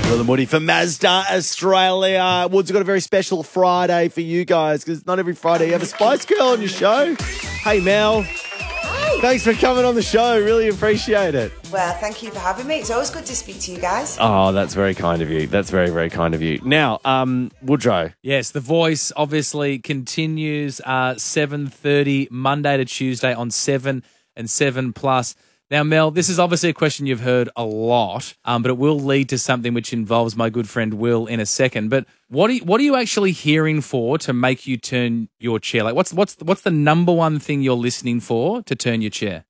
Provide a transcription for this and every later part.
Will and Woody for Mazda Australia. Woods, got a very special Friday for you guys because not every Friday you have a Spice Girl on your show. Hey, Mel. Hi. Thanks for coming on the show. Really appreciate it. Well, thank you for having me. It's always good to speak to you guys. Oh, that's very kind of you. That's very, very kind of you. Now, Woodrow. Yes, The Voice obviously continues 7:30 Monday to Tuesday on 7 and 7+. Now, Mel, this is obviously a question you've heard a lot, but it will lead to something which involves my good friend Will in a second. But what are you actually hearing for to make you turn your chair? Like, what's the number one thing you're listening for to turn your chair?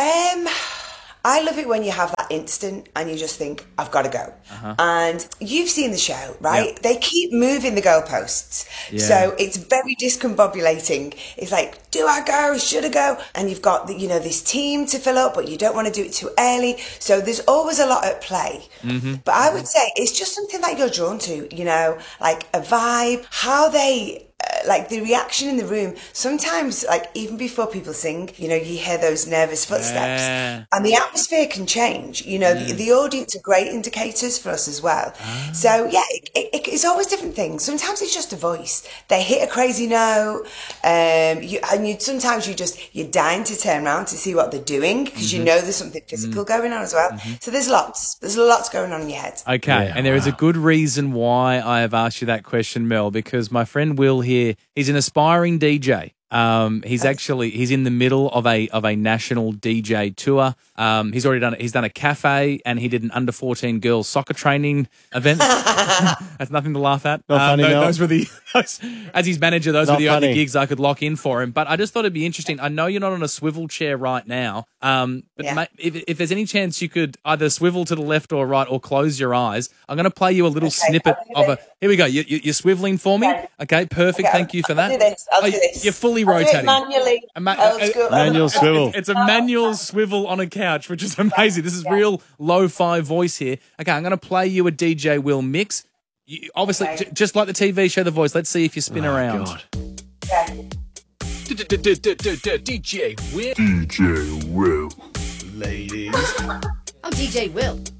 I love it when you have that instant and you just think, I've got to go. And you've seen the show, right? Yep. They keep moving the goalposts. Yeah. So it's very discombobulating. It's like, do I go? Should I go? And you've got, this team to fill up, but you don't want to do it too early. So there's always a lot at play. But I would say it's just something that you're drawn to, like a vibe, how they... like the reaction in the room, sometimes like even before people sing, you hear those nervous footsteps and the atmosphere can change. The audience are great indicators for us as well. So yeah, it's always different things. Sometimes it's just a voice. They hit a crazy note. Sometimes you're dying to turn around to see what they're doing because there's something physical going on as well. So there's lots going on in your head. Okay, Yeah, and there is a good reason why I have asked you that question, Mel, because my friend Will here, he's an aspiring DJ. He's in the middle of a national DJ tour. He's done a cafe and he did an under 14 girls soccer training event. That's nothing to laugh at. Not funny, Mel. Those were as his manager, those Not were the only funny. gigs I could lock in for him. But I just thought it'd be interesting. I know you're not on a swivel chair right now. But Yeah. if there's any chance you could either swivel to the left or right or close your eyes, I'm going to play you a little snippet I'll do of a. Here we go. You're swiveling for me. Okay, perfect. Okay, Thank you for that. I'll do this. I'll do Oh, this. You're fully I'll do rotating. it manually. Old school. Manual swivel. It's a manual swivel on a couch, which is amazing. This is real lo-fi voice here. Okay, I'm going to play you a DJ Will mix. Obviously, Okay. just like the TV show The Voice, let's see if you spin around. God. Okay. DJ Will. DJ Will. Ladies. I'm DJ Will.